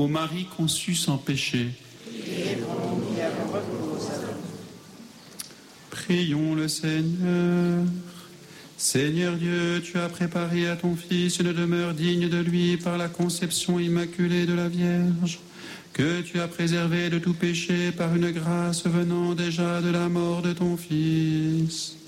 Ô Marie conçue sans péché, prions le Seigneur. Seigneur Dieu, tu as préparé à ton Fils une demeure digne de lui par la conception immaculée de la Vierge, que tu as préservé de tout péché par une grâce venant déjà de la mort de ton Fils.